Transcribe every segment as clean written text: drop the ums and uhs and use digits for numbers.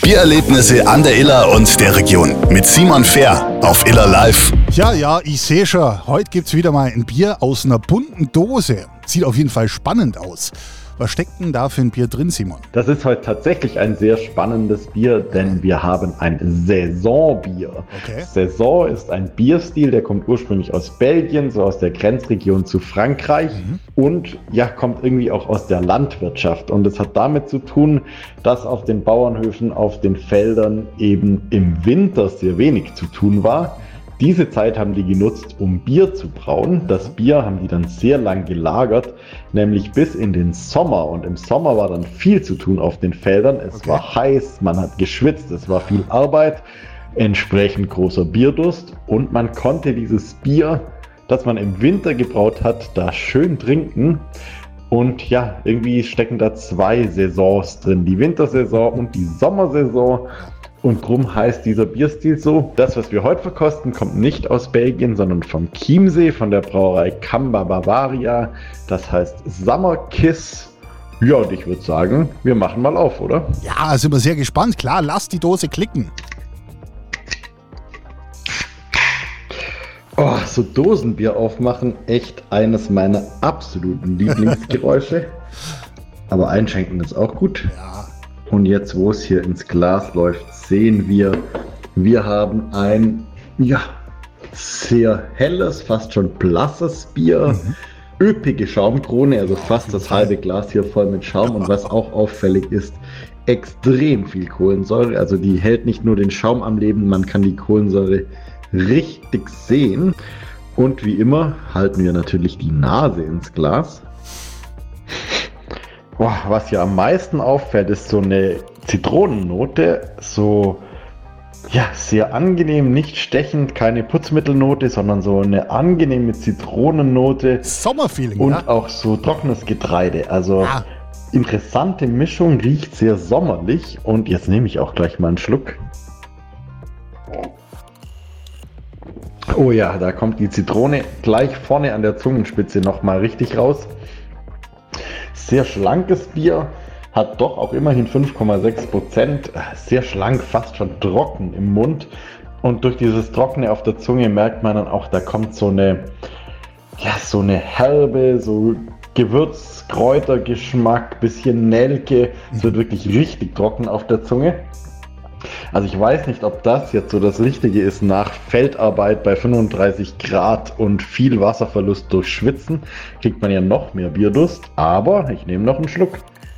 Biererlebnisse an der Iller und der Region mit Simon Fehr auf Iller Live. Ja, ich sehe schon, heute gibt's wieder mal ein Bier aus einer bunten Dose. Sieht auf jeden Fall spannend aus. Was steckt denn da für ein Bier drin, Simon? Das ist heute tatsächlich ein sehr spannendes Bier, denn wir haben ein Saisonbier. Okay. Saison ist ein Bierstil, der kommt ursprünglich aus Belgien, so aus der Grenzregion zu Frankreich und ja, kommt irgendwie auch aus der Landwirtschaft. Und es hat damit zu tun, dass auf den Bauernhöfen, auf den Feldern eben im Winter sehr wenig zu tun war. Diese Zeit haben die genutzt, um Bier zu brauen. Das Bier haben die dann sehr lang gelagert, nämlich bis in den Sommer. Und im Sommer war dann viel zu tun auf den Feldern. Es war heiß, man hat geschwitzt, es war viel Arbeit, entsprechend großer Bierdurst. Und man konnte dieses Bier, das man im Winter gebraut hat, da schön trinken. Und ja, irgendwie stecken da zwei Saisons drin, die Wintersaison und die Sommersaison. Und drum heißt dieser Bierstil so. Das, was wir heute verkosten, kommt nicht aus Belgien, sondern vom Chiemsee, von der Brauerei Kamba Bavaria. Das heißt Summer Kiss. Ja, und ich würde sagen, wir machen mal auf, oder? Ja, sind wir sehr gespannt. Klar, lass die Dose klicken. Oh, so Dosenbier aufmachen, echt eines meiner absoluten Lieblingsgeräusche. Aber einschenken ist auch gut. Ja. Und jetzt, wo es hier ins Glas läuft, sehen wir haben ein sehr helles, fast schon blasses Bier. Üppige Schaumkrone, also fast das halbe Glas hier voll mit Schaum. Und was auch auffällig ist, extrem viel Kohlensäure. Also die hält nicht nur den Schaum am Leben, man kann die Kohlensäure richtig sehen. Und wie immer halten wir natürlich die Nase ins Glas. Boah, was hier am meisten auffällt, ist so eine Zitronennote, so sehr angenehm, nicht stechend, keine Putzmittelnote, sondern so eine angenehme Zitronennote. Sommerfeeling, und ja? auch so trockenes Getreide. Also interessante Mischung, riecht sehr sommerlich. Und jetzt nehme ich auch gleich mal einen Schluck. Oh ja, da kommt die Zitrone gleich vorne an der Zungenspitze nochmal richtig raus. Sehr schlankes Bier, hat doch auch immerhin 5,6%. Sehr schlank, fast schon trocken im Mund. Und durch dieses Trockene auf der Zunge merkt man dann auch, da kommt so eine herbe, so Gewürz-Kräutergeschmack, bisschen Nelke. Es wird wirklich richtig trocken auf der Zunge. Also ich weiß nicht, ob das jetzt so das Richtige ist nach Feldarbeit bei 35 Grad und viel Wasserverlust durch Schwitzen. Kriegt man ja noch mehr Bierdurst, aber ich nehme noch einen Schluck.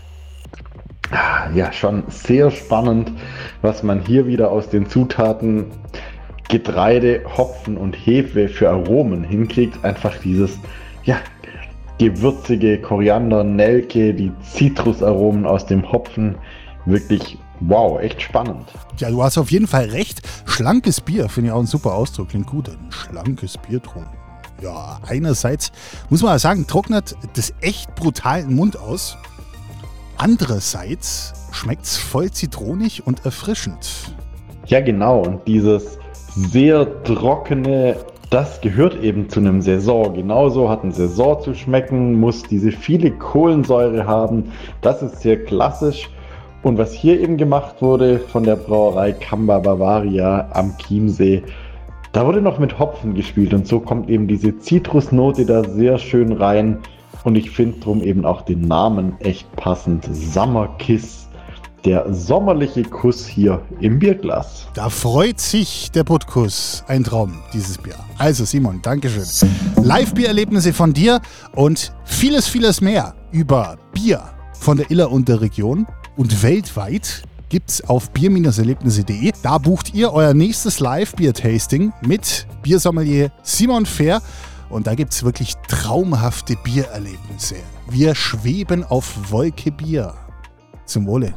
Ja, schon sehr spannend, was man hier wieder aus den Zutaten Getreide, Hopfen und Hefe für Aromen hinkriegt. Einfach dieses, gewürzige Koriander, Nelke, die Zitrusaromen aus dem Hopfen. Wirklich wow, echt spannend. Ja, du hast auf jeden Fall recht. Schlankes Bier, finde ich auch ein super Ausdruck. Klingt gut. Ein schlankes Bier trinken. Ja, einerseits muss man sagen, trocknet das echt brutal im Mund aus. Andererseits schmeckt es voll zitronig und erfrischend. Ja, genau. Und dieses sehr trockene, das gehört eben zu einem Saison. Genauso hat ein Saison zu schmecken, muss diese viele Kohlensäure haben. Das ist sehr klassisch. Und was hier eben gemacht wurde von der Brauerei Kamba Bavaria am Chiemsee, da wurde noch mit Hopfen gespielt und so kommt eben diese Zitrusnote da sehr schön rein. Und ich finde drum eben auch den Namen echt passend. Summer Kiss, der sommerliche Kuss hier im Bierglas. Da freut sich der Puttkuss. Ein Traum, dieses Bier. Also Simon, Dankeschön. Live-Biererlebnisse von dir und vieles, vieles mehr über Bier von der Iller und der Region. Und weltweit gibt's auf bier-erlebnisse.de. Da bucht ihr euer nächstes Live-Bier-Tasting mit Biersommelier Simon Fehr. Und da gibt's wirklich traumhafte Biererlebnisse. Wir schweben auf Wolke Bier. Zum Wohle.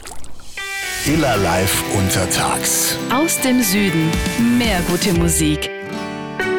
Iller Live untertags. Aus dem Süden mehr gute Musik.